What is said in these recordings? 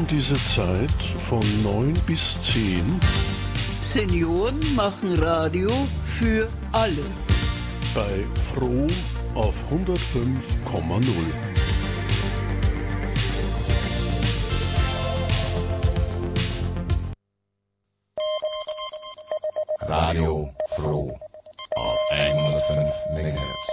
um diese Zeit von 9 bis 10. Senioren machen Radio für alle. Bei Froh auf 105,0. Radio Froh auf 105 MHz.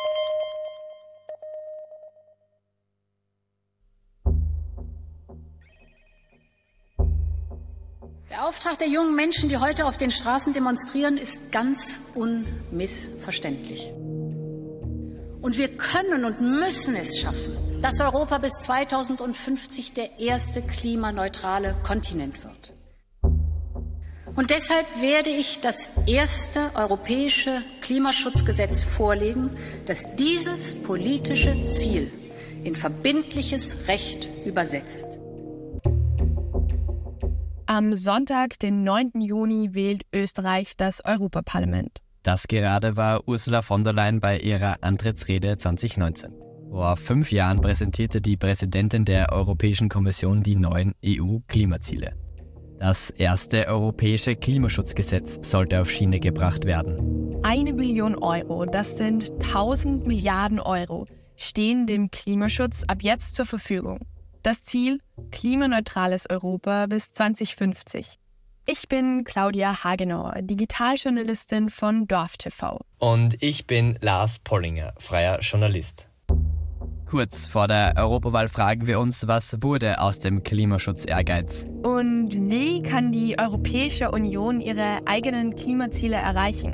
Der Auftrag der jungen Menschen, die heute auf den Straßen demonstrieren, ist ganz unmissverständlich. Und wir können und müssen es schaffen, dass Europa bis 2050 der erste klimaneutrale Kontinent wird. Und deshalb werde ich das erste europäische Klimaschutzgesetz vorlegen, das dieses politische Ziel in verbindliches Recht übersetzt. Am Sonntag, den 9. Juni, wählt Österreich das Europaparlament. Das gerade war Ursula von der Leyen bei ihrer Antrittsrede 2019. Vor 5 Jahren präsentierte die Präsidentin der Europäischen Kommission die neuen EU-Klimaziele. Das erste europäische Klimaschutzgesetz sollte auf Schiene gebracht werden. 1 Billion Euro, das sind 1000 Milliarden Euro, stehen dem Klimaschutz ab jetzt zur Verfügung. Das Ziel: klimaneutrales Europa bis 2050. Ich bin Claudia Hagenauer, Digitaljournalistin von DorfTV. Und ich bin Lars Pollinger, freier Journalist. Kurz vor der Europawahl fragen wir uns, was wurde aus dem Klimaschutz-Ehrgeiz? Und wie kann die Europäische Union ihre eigenen Klimaziele erreichen?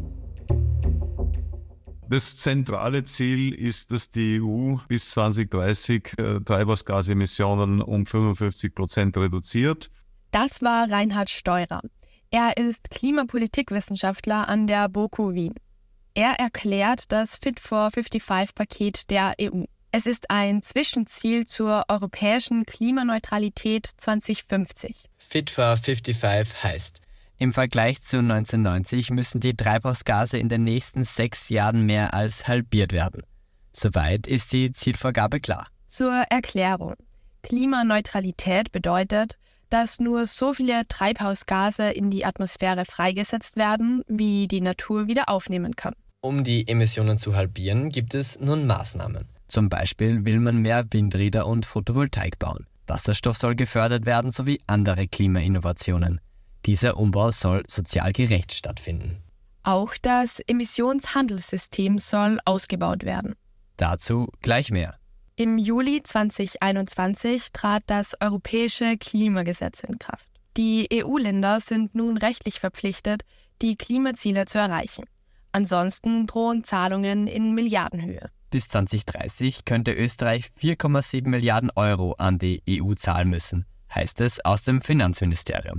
Das zentrale Ziel ist, dass die EU bis 2030 Treibhausgasemissionen um 55% reduziert. Das war Reinhard Steurer. Er ist Klimapolitikwissenschaftler an der BOKU Wien. Er erklärt das Fit for 55-Paket der EU. Es ist ein Zwischenziel zur europäischen Klimaneutralität 2050. Fit for 55 heißt: Im Vergleich zu 1990 müssen die Treibhausgase in den nächsten 6 Jahren mehr als halbiert werden. Soweit ist die Zielvorgabe klar. Zur Erklärung: Klimaneutralität bedeutet, dass nur so viele Treibhausgase in die Atmosphäre freigesetzt werden, wie die Natur wieder aufnehmen kann. Um die Emissionen zu halbieren, gibt es nun Maßnahmen. Zum Beispiel will man mehr Windräder und Photovoltaik bauen. Wasserstoff soll gefördert werden sowie andere Klimainnovationen. Dieser Umbau soll sozial gerecht stattfinden. Auch das Emissionshandelssystem soll ausgebaut werden. Dazu gleich mehr. Im Juli 2021 trat das Europäische Klimagesetz in Kraft. Die EU-Länder sind nun rechtlich verpflichtet, die Klimaziele zu erreichen. Ansonsten drohen Zahlungen in Milliardenhöhe. Bis 2030 könnte Österreich 4,7 Milliarden Euro an die EU zahlen müssen, heißt es aus dem Finanzministerium.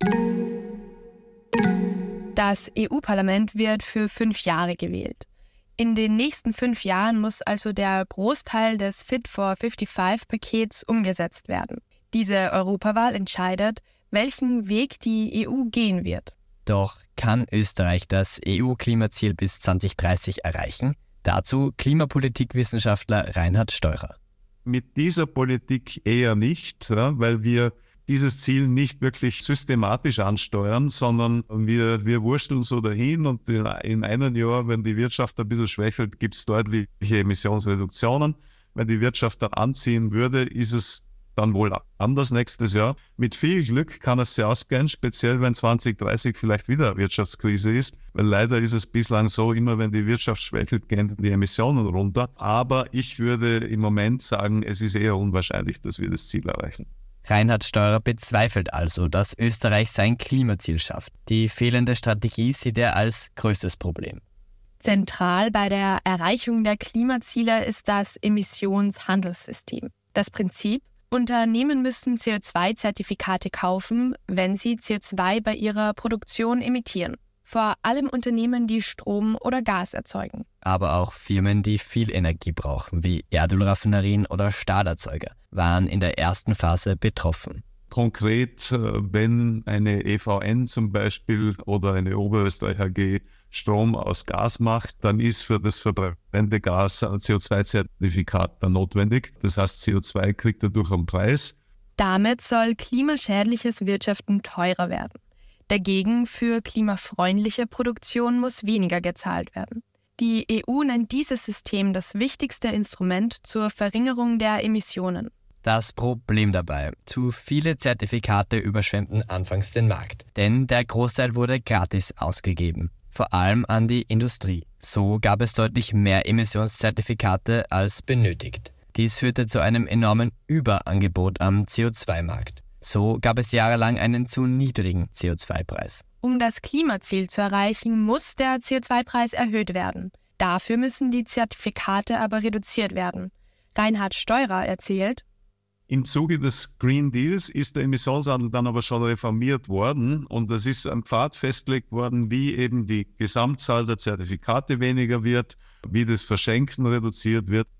Das EU-Parlament wird für 5 Jahre gewählt. In den nächsten 5 Jahren muss also der Großteil des Fit for 55-Pakets umgesetzt werden. Diese Europawahl entscheidet, welchen Weg die EU gehen wird. Doch kann Österreich das EU-Klimaziel bis 2030 erreichen? Dazu Klimapolitikwissenschaftler Reinhard Steurer. Mit dieser Politik eher nicht, weil wir dieses Ziel nicht wirklich systematisch ansteuern, sondern wir wursteln so dahin und in einem Jahr, wenn die Wirtschaft ein bisschen schwächelt, gibt es deutliche Emissionsreduktionen. Wenn die Wirtschaft dann anziehen würde, ist es dann wohl anders nächstes Jahr. Mit viel Glück kann es sich ausgehen, speziell wenn 2030 vielleicht wieder eine Wirtschaftskrise ist, weil leider ist es bislang so, immer wenn die Wirtschaft schwächelt, gehen die Emissionen runter. Aber ich würde im Moment sagen, es ist eher unwahrscheinlich, dass wir das Ziel erreichen. Reinhard Steurer bezweifelt also, dass Österreich sein Klimaziel schafft. Die fehlende Strategie sieht er als größtes Problem. Zentral bei der Erreichung der Klimaziele ist das Emissionshandelssystem. Das Prinzip: Unternehmen müssen CO2-Zertifikate kaufen, wenn sie CO2 bei ihrer Produktion emittieren. Vor allem Unternehmen, die Strom oder Gas erzeugen. Aber auch Firmen, die viel Energie brauchen, wie Erdölraffinerien oder Stahlerzeuger, waren in der ersten Phase betroffen. Konkret, wenn eine EVN zum Beispiel oder eine Oberösterreich AG Strom aus Gas macht, dann ist für das verbrennte Gas ein CO2-Zertifikat dann notwendig. Das heißt, CO2 kriegt dadurch einen Preis Damit soll klimaschädliches Wirtschaften teurer werden. Dagegen für klimafreundliche Produktion muss weniger gezahlt werden. Die EU nennt dieses System das wichtigste Instrument zur Verringerung der Emissionen. Das Problem dabei: zu viele Zertifikate überschwemmten anfangs den Markt, denn der Großteil wurde gratis ausgegeben, vor allem an die Industrie. So gab es deutlich mehr Emissionszertifikate als benötigt. Dies führte zu einem enormen Überangebot am CO2-Markt. So gab es jahrelang einen zu niedrigen CO2-Preis. Um das Klimaziel zu erreichen, muss der CO2-Preis erhöht werden. Dafür müssen die Zertifikate aber reduziert werden. Reinhard Steurer erzählt: Im Zuge des Green Deals ist der Emissionshandel dann aber schon reformiert worden und es ist ein Pfad festgelegt worden, wie eben die Gesamtzahl der Zertifikate weniger wird, wie das Verschenken reduziert wird.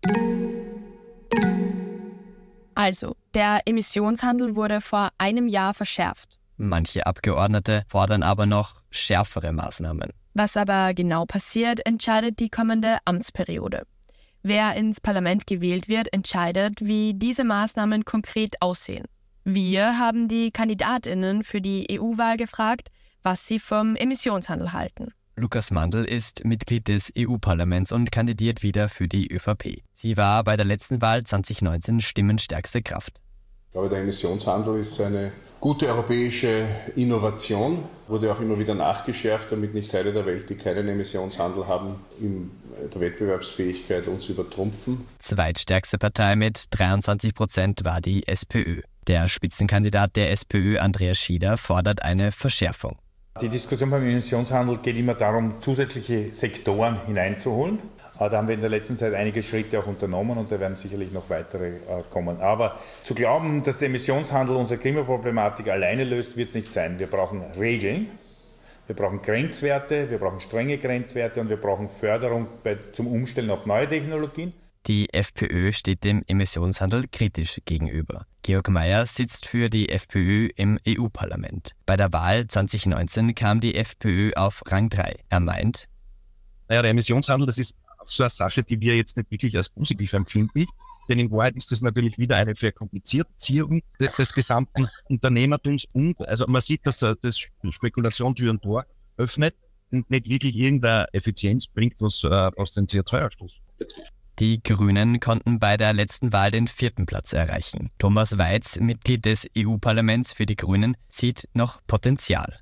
Also, der Emissionshandel wurde vor einem Jahr verschärft. Manche Abgeordnete fordern aber noch schärfere Maßnahmen. Was aber genau passiert, entscheidet die kommende Amtsperiode. Wer ins Parlament gewählt wird, entscheidet, wie diese Maßnahmen konkret aussehen. Wir haben die KandidatInnen für die EU-Wahl gefragt, was sie vom Emissionshandel halten. Lukas Mandl ist Mitglied des EU-Parlaments und kandidiert wieder für die ÖVP. Sie war bei der letzten Wahl 2019 stimmenstärkste Kraft. Ich glaube, der Emissionshandel ist eine gute europäische Innovation, wurde auch immer wieder nachgeschärft, damit nicht Teile der Welt, die keinen Emissionshandel haben, in der Wettbewerbsfähigkeit uns übertrumpfen. Zweitstärkste Partei mit 23% war die SPÖ. Der Spitzenkandidat der SPÖ, Andreas Schieder, fordert eine Verschärfung. Die Diskussion beim Emissionshandel geht immer darum, zusätzliche Sektoren hineinzuholen. Da haben wir in der letzten Zeit einige Schritte auch unternommen und da werden sicherlich noch weitere kommen. Aber zu glauben, dass der Emissionshandel unsere Klimaproblematik alleine löst, wird es nicht sein. Wir brauchen Regeln, wir brauchen Grenzwerte, wir brauchen strenge Grenzwerte und wir brauchen Förderung zum Umstellen auf neue Technologien. Die FPÖ steht dem Emissionshandel kritisch gegenüber. Georg Mayer sitzt für die FPÖ im EU-Parlament. Bei der Wahl 2019 kam die FPÖ auf Rang 3. Er meint: Der Emissionshandel, das ist so eine Sache, die wir jetzt nicht wirklich als positiv empfinden. Denn in Wahrheit ist das natürlich wieder eine Verkomplizierung des gesamten Unternehmertums. Und also man sieht, dass das Spekulation Tür und Tor öffnet und nicht wirklich irgendeine Effizienz bringt, was den CO2-Ausstoß betrifft. Die Grünen konnten bei der letzten Wahl den 4. Platz erreichen. Thomas Weiz, Mitglied des EU-Parlaments für die Grünen, sieht noch Potenzial.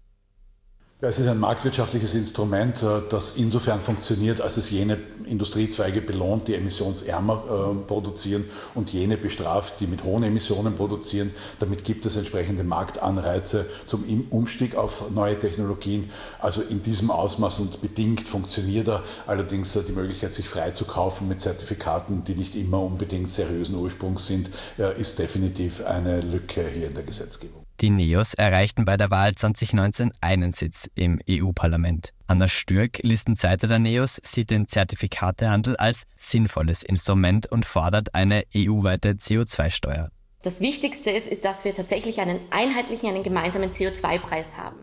Es ist ein marktwirtschaftliches Instrument, das insofern funktioniert, als es jene Industriezweige belohnt, die emissionsärmer produzieren und jene bestraft, die mit hohen Emissionen produzieren. Damit gibt es entsprechende Marktanreize zum Umstieg auf neue Technologien. Also in diesem Ausmaß und bedingt funktioniert er. Allerdings die Möglichkeit, sich freizukaufen mit Zertifikaten, die nicht immer unbedingt seriösen Ursprungs sind, ist definitiv eine Lücke hier in der Gesetzgebung. Die NEOS erreichten bei der Wahl 2019 einen Sitz im EU-Parlament. Anna Stürk, Listenseiter der NEOS, sieht den Zertifikatehandel als sinnvolles Instrument und fordert eine EU-weite CO2-Steuer. Das Wichtigste ist, dass wir tatsächlich einen einheitlichen, einen gemeinsamen CO2-Preis haben.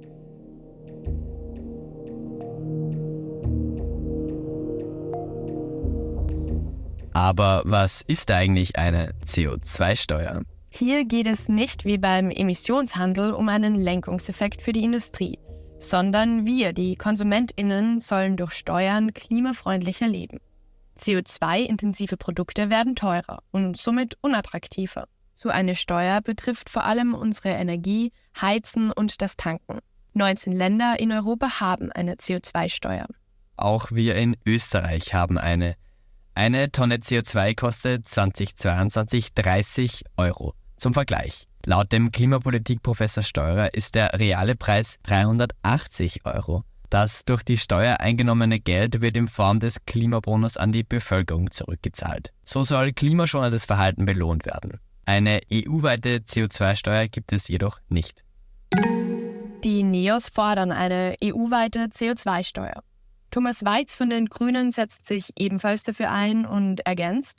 Aber was ist eigentlich eine CO2-Steuer? Hier geht es nicht wie beim Emissionshandel um einen Lenkungseffekt für die Industrie, sondern wir, die KonsumentInnen, sollen durch Steuern klimafreundlicher leben. CO2-intensive Produkte werden teurer und somit unattraktiver. So eine Steuer betrifft vor allem unsere Energie, Heizen und das Tanken. 19 Länder in Europa haben eine CO2-Steuer. Auch wir in Österreich haben eine. Eine Tonne CO2 kostet 2022 30 Euro. Zum Vergleich: Laut dem Klimapolitik-Professor Steurer ist der reale Preis 380 Euro. Das durch die Steuer eingenommene Geld wird in Form des Klimabonus an die Bevölkerung zurückgezahlt. So soll klimaschonendes Verhalten belohnt werden. Eine EU-weite CO2-Steuer gibt es jedoch nicht. Die NEOS fordern eine EU-weite CO2-Steuer. Thomas Weiz von den Grünen setzt sich ebenfalls dafür ein und ergänzt: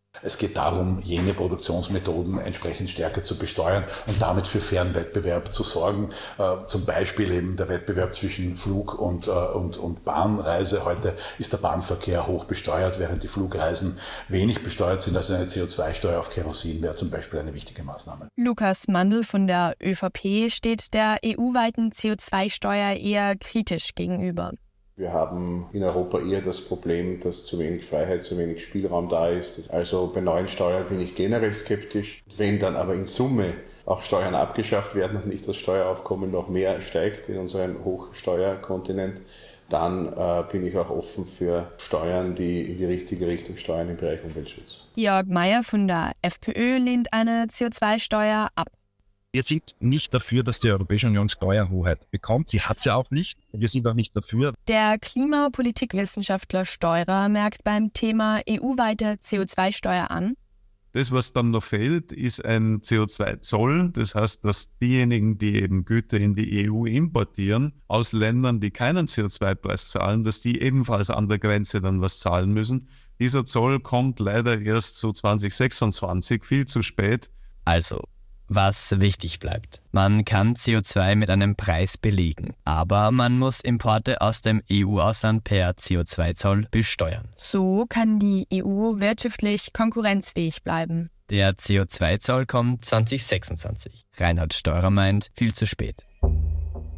Es geht darum, jene Produktionsmethoden entsprechend stärker zu besteuern und damit für fairen Wettbewerb zu sorgen. Zum Beispiel eben der Wettbewerb zwischen Flug- und Bahnreise. Heute ist der Bahnverkehr hoch besteuert, während die Flugreisen wenig besteuert sind. Also eine CO2-Steuer auf Kerosin wäre zum Beispiel eine wichtige Maßnahme. Lukas Mandl von der ÖVP steht der EU-weiten CO2-Steuer eher kritisch gegenüber. Wir haben in Europa eher das Problem, dass zu wenig Freiheit, zu wenig Spielraum da ist. Also bei neuen Steuern bin ich generell skeptisch. Wenn dann aber in Summe auch Steuern abgeschafft werden und nicht das Steueraufkommen noch mehr steigt in unserem Hochsteuerkontinent, dann bin ich auch offen für Steuern, die in die richtige Richtung steuern im Bereich Umweltschutz. Georg Mayer von der FPÖ lehnt eine CO2-Steuer ab. Wir sind nicht dafür, dass die Europäische Union Steuerhoheit bekommt. Sie hat sie auch nicht. Wir sind auch nicht dafür. Der Klimapolitikwissenschaftler Steurer merkt beim Thema EU-weite CO2-Steuer an: Das, was dann noch fehlt, ist ein CO2-Zoll. Das heißt, dass diejenigen, die eben Güter in die EU importieren, aus Ländern, die keinen CO2-Preis zahlen, dass die ebenfalls an der Grenze dann was zahlen müssen. Dieser Zoll kommt leider erst so 2026, viel zu spät. Also, was wichtig bleibt: Man kann CO2 mit einem Preis belegen, aber man muss Importe aus dem EU-Ausland per CO2-Zoll besteuern. So kann die EU wirtschaftlich konkurrenzfähig bleiben. Der CO2-Zoll kommt 2026. Reinhard Steurer meint, viel zu spät.